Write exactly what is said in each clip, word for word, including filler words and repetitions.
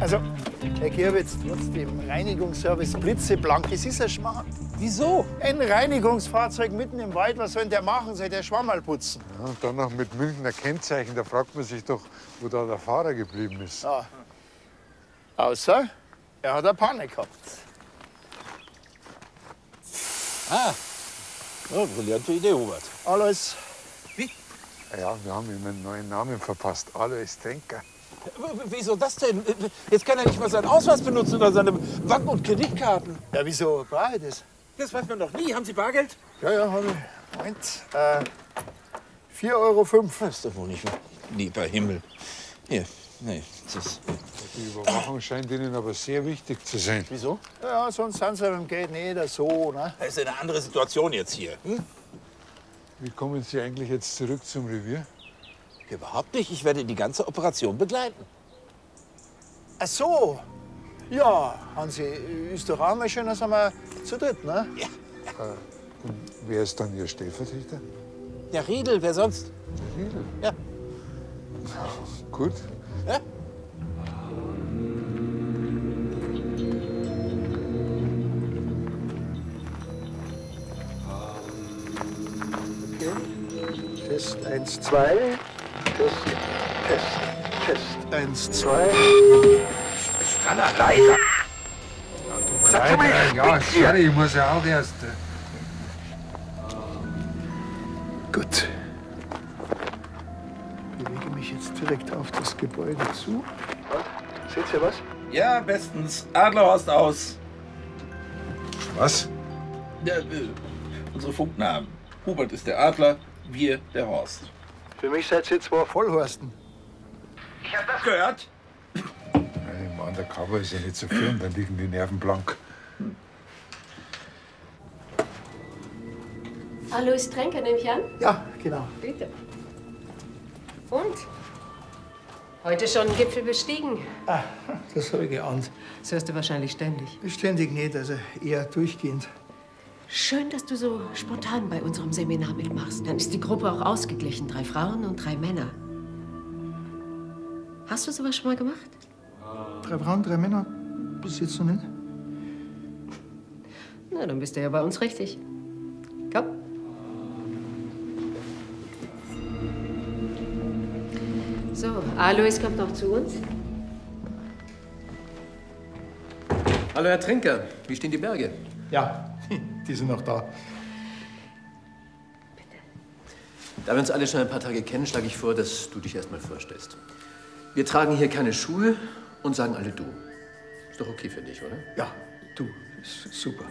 Also, Herr Gierwitz, trotzdem Reinigungsservice blitzeblank, es ist ein Schmarrn. Wieso? Ein Reinigungsfahrzeug mitten im Wald, was soll der machen? Soll der Schwammerl putzen? Ja, und dann noch mit Münchner Kennzeichen, da fragt man sich doch, wo da der Fahrer geblieben ist. Ja. Außer, er hat eine Panne gehabt. Ah, ja, brillante Idee, Hubert. Alles. Wie? Ja, wir haben ihm einen neuen Namen verpasst. Alois Trenker. W- Wieso das denn? Jetzt kann er nicht mal seinen Ausweis benutzen oder seine Bank- und Kreditkarten. Ja, wieso brauche ich das? Das weiß man doch nie. Haben Sie Bargeld? Ja, ja, habe ich. Moment. Äh, vier Euro fünf. Das ist doch wohl nicht wahr. Lieber Himmel. Hier, nee, das ist... Die Überwachung scheint Ihnen aber sehr wichtig zu sein. Wieso? Ja, sonst sind sie mit dem Geld nicht so, ne? Das ist eine andere Situation jetzt hier. Hm? Wie kommen Sie eigentlich jetzt zurück zum Revier? Überhaupt nicht. Ich werde die ganze Operation begleiten. Ach so. Ja, Hansi, ist doch auch mal schön, dass wir zu dritt, ne? Ja. Und wer ist dann Ihr Stellvertreter? Ja, Riedel, wer sonst? Riedel. Ja. Gut. Ja? Test eins, zwei. Test, Test, Test eins, zwei. Straller, leiser! Sag mal, ja, sorry, ich muss ja auch erst. Gut. Bewege mich jetzt direkt auf das Gebäude zu. Was? Seht ihr was? Ja, bestens. Adlerhorst aus. Was? Ja, äh, unsere Funknamen. Hubert ist der Adler, wir der Horst. Für mich seid ihr zwei Vollhorsten. Ich hab das gehört. Im Undercover ist ja nicht so firm, dann liegen die Nerven blank. Alois Trenker, nehme ich an? Ja, genau. Bitte. Und? Heute schon einen Gipfel bestiegen. Ah, das habe ich geahnt. Das hörst du wahrscheinlich ständig. Ständig nicht, also eher durchgehend. Schön, dass du so spontan bei unserem Seminar mitmachst. Dann ist die Gruppe auch ausgeglichen. Drei Frauen und drei Männer. Hast du sowas schon mal gemacht? Drei Frauen, drei Männer? Bis jetzt noch nicht. Na, dann bist du ja bei uns richtig. Komm. So, Alois kommt noch zu uns. Hallo, Herr Trinker. Wie stehen die Berge? Ja, die sind noch da. Da wir uns alle schon ein paar Tage kennen, schlage ich vor, dass du dich erst mal vorstellst. Wir tragen hier keine Schuhe und sagen alle du. Ist doch okay für dich, oder? Ja, du, ist super.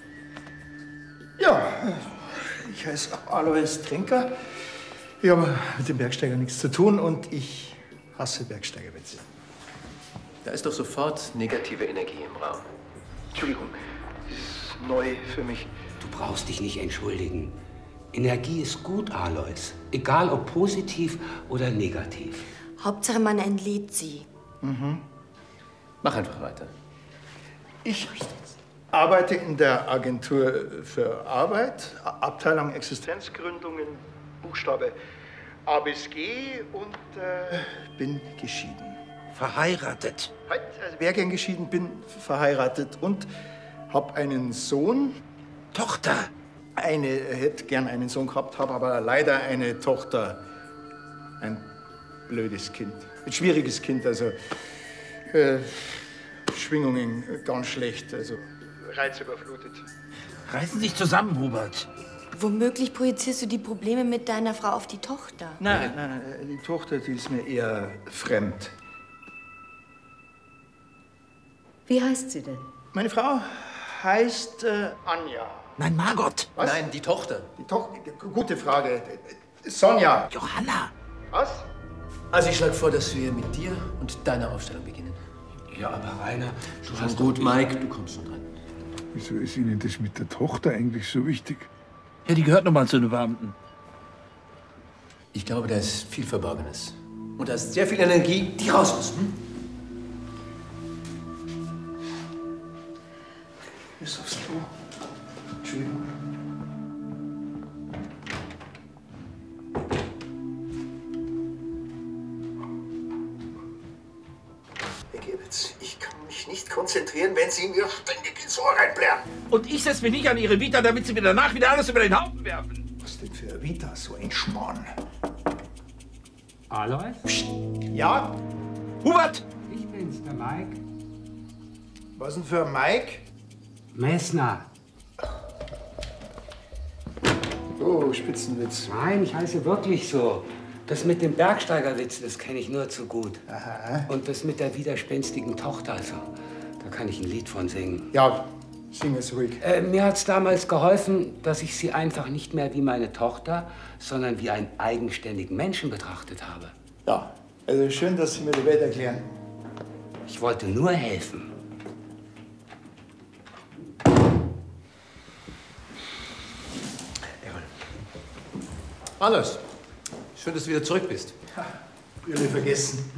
Ja, ich heiße Alois Trenker. Ich habe mit dem Bergsteiger nichts zu tun und ich hasse Bergsteigerwitze. Da ist doch sofort negative Energie im Raum. Entschuldigung, das ist neu für mich. Du brauchst dich nicht entschuldigen. Energie ist gut, Alois. Egal ob positiv oder negativ. Hauptsache, man entlädt sie. Mhm. Mach einfach weiter. Ich arbeite in der Agentur für Arbeit, Abteilung Existenzgründungen, Buchstabe A bis G und äh, bin geschieden. Verheiratet. Halt, also wäre gern geschieden, bin verheiratet und habe einen Sohn. Tochter. Eine, hätte gern einen Sohn gehabt, habe aber leider eine Tochter. Ein blödes Kind. Ein schwieriges Kind, also äh, Schwingungen ganz schlecht, also reizüberflutet. Reißen sich zusammen, Hubert. Womöglich projizierst du die Probleme mit deiner Frau auf die Tochter. Nein, nein, nein, die Tochter, die ist mir eher fremd. Wie heißt sie denn? Meine Frau heißt äh, Anja. Nein, Margot. Was? Nein, die Tochter. Die Tochter, gute Frage. Sonja. Johanna. Was? Also ich schlage vor, dass wir mit dir und deiner Aufstellung beginnen. Ja, aber Rainer, du Schon hast gut, doch... Mike, du kommst schon dran. Wieso ist Ihnen das mit der Tochter eigentlich so wichtig? Ja, die gehört noch mal zu den Beamten. Ich glaube, da ist viel Verborgenes. Und da ist sehr viel Energie, die raus muss. Hm? Bis aufs Klo. Entschuldigung. Herr Gierwitz, sich nicht konzentrieren, wenn Sie mir ständig ins Ohr reinblären. Und ich setze mich nicht an Ihre Vita, damit Sie mir danach wieder alles über den Haufen werfen. Was denn für eine Vita, so ein Schmarrn? Alois? Ja? Hubert! Ich bin's, der Mike. Was denn für ein Mike? Messner. Oh, Spitzenwitz. Nein, ich heiße wirklich so. Das mit dem Bergsteigerwitz, das kenne ich nur zu gut. Aha. Und das mit der widerspenstigen Tochter, also, da kann ich ein Lied von singen. Ja, sing es ruhig. Äh, mir hat's damals geholfen, dass ich sie einfach nicht mehr wie meine Tochter, sondern wie einen eigenständigen Menschen betrachtet habe. Ja, also schön, dass Sie mir die Welt erklären. Ich wollte nur helfen. Alois, schön, dass du wieder zurück bist. Ha, Brille vergessen.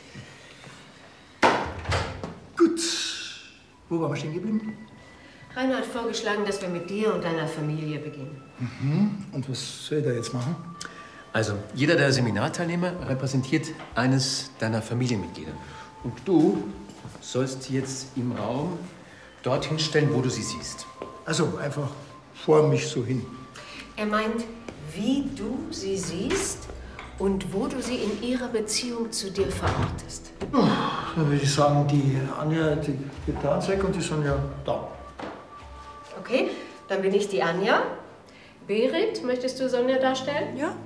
Gut. Wo waren wir stehen geblieben? Rainer hat vorgeschlagen, dass wir mit dir und deiner Familie beginnen. Mhm. Und was soll ich da jetzt machen? Also, jeder der Seminarteilnehmer repräsentiert eines deiner Familienmitglieder. Und du sollst jetzt im Raum dorthin stellen, wo du sie siehst. Also einfach vor mich so hin. Er meint, wie du sie siehst und wo du sie in ihrer Beziehung zu dir verortest. Oh, dann würde ich sagen, die Anja, die geht da weg und die Sonja da. Okay, dann bin ich die Anja. Berit, möchtest du Sonja darstellen? Ja.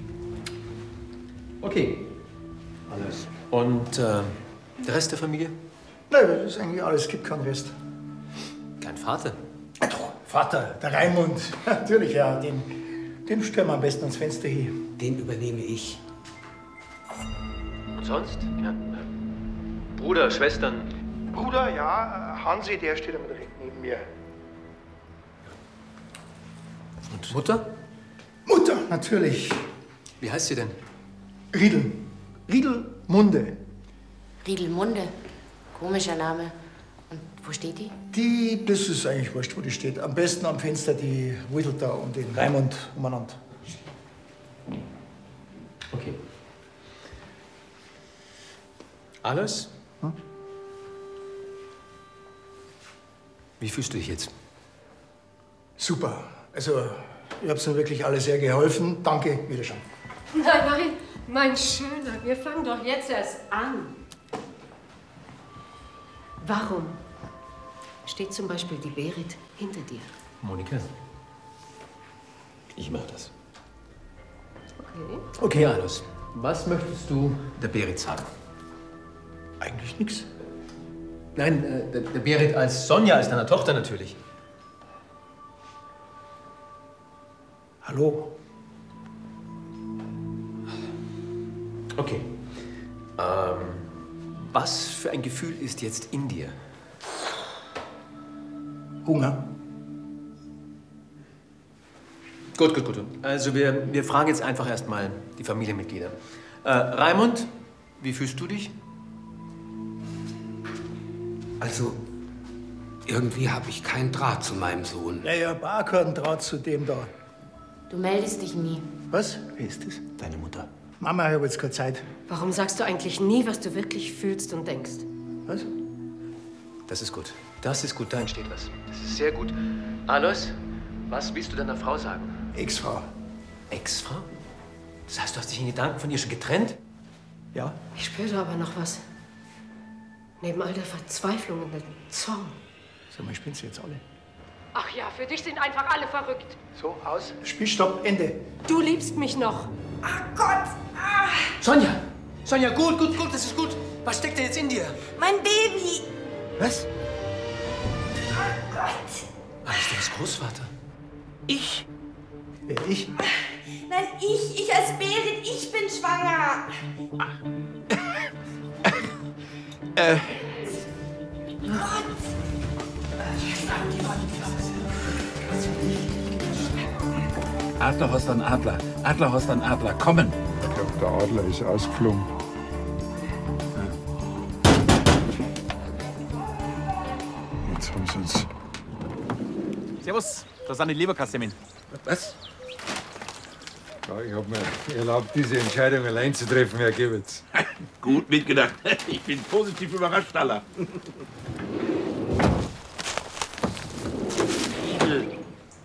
Okay. Alles. Und äh, der Rest der Familie? Nein, das ist eigentlich alles, es gibt keinen Rest. Kein Vater? Ja, doch, Vater, der Raimund. Natürlich, ja, den, den stellen wir am besten ans Fenster hin. Den übernehme ich. Und sonst? Ja, äh, Bruder, Schwestern? Bruder, ja, Hansi, der steht aber direkt neben mir. Und Mutter? Mutter, natürlich. Wie heißt sie denn? Riedel. Riedelmunde. Riedelmunde. Komischer Name. Und wo steht die? Die, das ist eigentlich wurscht, wo die steht. Am besten am Fenster, die widelt da um den Raimund umeinander. Okay. Alles? Hm? Wie fühlst du dich jetzt? Super. Also, ihr habt mir wirklich alle sehr geholfen. Danke, wiederschauen. Nein, nein, mein Schöner, wir fangen doch jetzt erst an. Warum steht zum Beispiel die Berit hinter dir? Monika, ich mache das. Okay. Okay, Alois, was möchtest du der Berit sagen? Eigentlich nichts. Nein, äh, der, der Berit als Sonja, als deiner Tochter natürlich. Hallo? Okay. Ähm, was für ein Gefühl ist jetzt in dir? Hunger. Gut, gut, gut. Also wir, wir fragen jetzt einfach erstmal die Familienmitglieder. Äh, Raimund, wie fühlst du dich? Also, irgendwie habe ich keinen Draht zu meinem Sohn. Ja, ja, gar keinen Draht zu dem da. Du meldest dich nie. Was? Wer ist das? Deine Mutter. Mama, ich habe jetzt keine Zeit. Warum sagst du eigentlich nie, was du wirklich fühlst und denkst? Was? Das ist gut. Das ist gut, da entsteht was. Das ist sehr gut. Alois, was willst du deiner Frau sagen? Ex-Frau. Ex-Frau? Das heißt, du hast dich in Gedanken von ihr schon getrennt? Ja. Ich spüre da aber noch was. Neben all der Verzweiflung und dem Zorn. Sag mal, spinnst du jetzt alle? Ach ja, für dich sind einfach alle verrückt. So, aus. Spielstopp, Ende. Du liebst mich noch. Ach Gott! Ah, Sonja! Sonja, gut, gut, gut, das ist gut. Was steckt denn jetzt in dir? mein Baby! Was? Oh Gott! Alois, du bist Großvater. Ich? Wer, ich? Nein, ich, ich als Berit, ich bin schwanger! Äh, Gott! Adlerhorst an Adler. Adlerhorst an Adler. Kommen! Ich glaube, der Adler ist ausgeflogen. Jetzt haben sie uns. Servus, da sind die Leberkassemin. Was? Ja, ich habe mir erlaubt, diese Entscheidung allein zu treffen, Herr Gewitz. Gut mitgedacht. Ich bin positiv überrascht, Aller.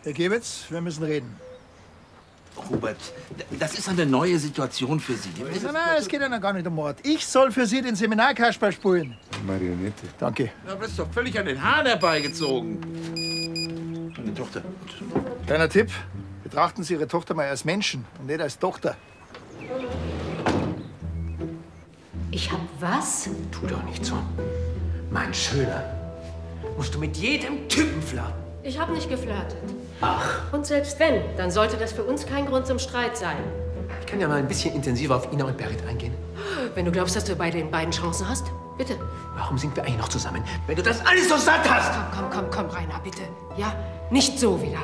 Herr Gewitz, wir müssen reden. Hubert, das ist eine neue Situation für Sie. Nein, nein, es geht ja noch gar nicht um Mord. Ich soll für Sie den Seminarkasperl spielen. Marionette. Danke. Aber das ist doch völlig an den Haaren herbeigezogen. Meine Tochter. Kleiner Tipp. Betrachten Sie Ihre Tochter mal als Menschen und nicht als Tochter. Ich hab was? Tu doch nicht so. Mein Schöner, musst du mit jedem Typen flirten. Ich hab nicht geflirtet. Ach. Und selbst wenn, dann sollte das für uns kein Grund zum Streit sein. Ich kann ja mal ein bisschen intensiver auf Ina und Berit eingehen. Wenn du glaubst, dass du bei den beiden Chancen hast, bitte. Warum sind wir eigentlich noch zusammen, wenn du das alles so satt hast? Komm, komm, komm, komm, Rainer, bitte. Ja, nicht so wieder.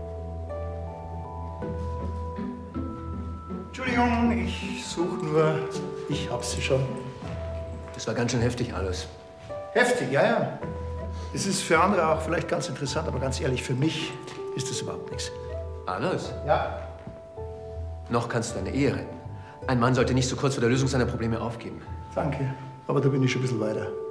Entschuldigung, ich suche nur. Ich hab sie schon. Das war ganz schön heftig alles. Heftig, ja, ja. Es ist für andere auch vielleicht ganz interessant, aber ganz ehrlich, für mich ist das überhaupt nichts. Alles? Ja. Noch kannst du deine Ehe retten. Ein Mann sollte nicht so kurz vor der Lösung seiner Probleme aufgeben. Danke, aber da bin ich schon ein bisschen weiter.